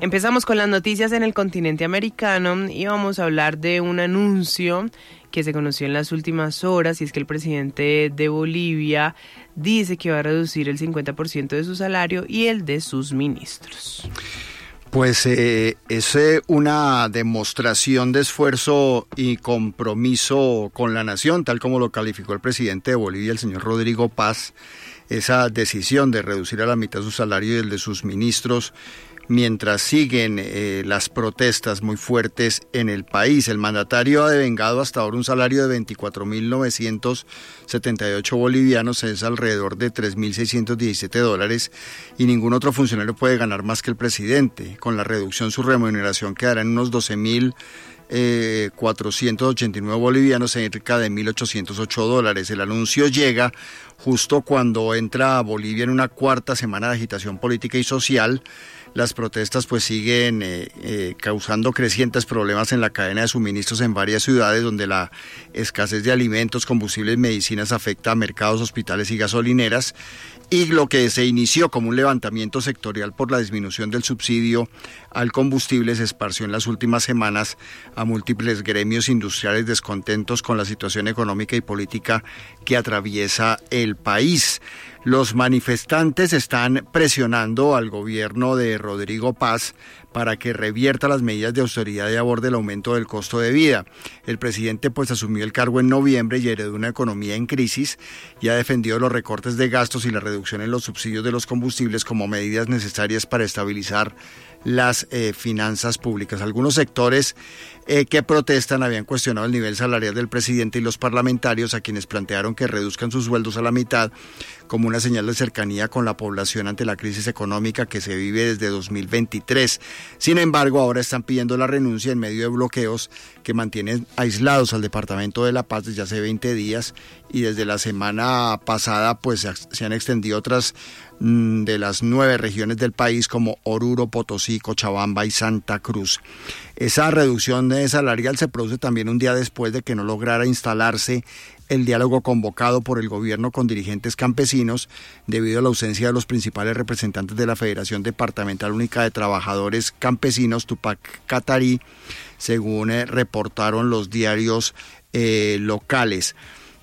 Empezamos con las noticias en el continente americano y vamos a hablar de un anuncio que se conoció en las últimas horas, y es que el presidente de Bolivia dice que va a reducir el 50% de su salario y el de sus ministros. Pues es una demostración de esfuerzo y compromiso con la nación, tal como lo calificó el presidente de Bolivia, el señor Rodrigo Paz. Esa decisión de reducir a la mitad su salario y el de sus ministros mientras siguen las protestas muy fuertes en el país. El mandatario ha devengado hasta ahora un salario de 24.978 bolivianos, es alrededor de $3.617, y ningún otro funcionario puede ganar más que el presidente. Con la reducción su remuneración quedará en unos 12.489 bolivianos, cerca de $1.808. El anuncio llega justo cuando entra a Bolivia en una cuarta semana de agitación política y social. Las protestas pues siguen causando crecientes problemas en la cadena de suministros en varias ciudades, donde la escasez de alimentos, combustibles y medicinas afecta a mercados, hospitales y gasolineras. Y lo que se inició como un levantamiento sectorial por la disminución del subsidio al combustible se esparció en las últimas semanas a múltiples gremios industriales descontentos con la situación económica y política que atraviesa el país. Los manifestantes están presionando al gobierno de Rodrigo Paz para que revierta las medidas de austeridad y aborde el aumento del costo de vida. El presidente pues asumió el cargo en noviembre y heredó una economía en crisis y ha defendido los recortes de gastos y la reducción en los subsidios de los combustibles como medidas necesarias para estabilizar las finanzas públicas. Algunos sectores que protestan habían cuestionado el nivel salarial del presidente y los parlamentarios, a quienes plantearon que reduzcan sus sueldos a la mitad como una señal de cercanía con la población ante la crisis económica que se vive desde 2023. Sin embargo, ahora están pidiendo la renuncia en medio de bloqueos que mantienen aislados al Departamento de La Paz desde hace 20 días, y desde la semana pasada pues se han extendido otras de las 9 regiones del país como Oruro, Potosí, Cochabamba y Santa Cruz. Esa reducción salarial se produce también un día después de que no lograra instalarse el diálogo convocado por el gobierno con dirigentes campesinos debido a la ausencia de los principales representantes de la Federación Departamental Única de Trabajadores Campesinos, Tupac Katari, según reportaron los diarios locales.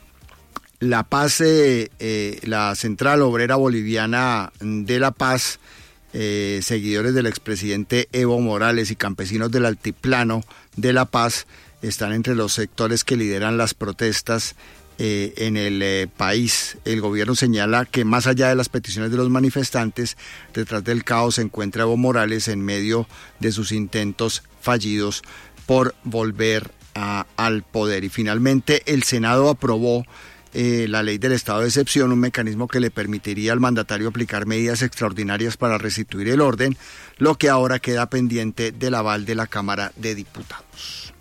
La Paz, la Central Obrera Boliviana de La Paz, seguidores del expresidente Evo Morales y campesinos del Altiplano de La Paz están entre los sectores que lideran las protestas en el país. El gobierno señala que más allá de las peticiones de los manifestantes, detrás del caos se encuentra Evo Morales en medio de sus intentos fallidos por volver al poder. Y finalmente el Senado aprobó la ley del estado de excepción, un mecanismo que le permitiría al mandatario aplicar medidas extraordinarias para restituir el orden, lo que ahora queda pendiente del aval de la Cámara de Diputados.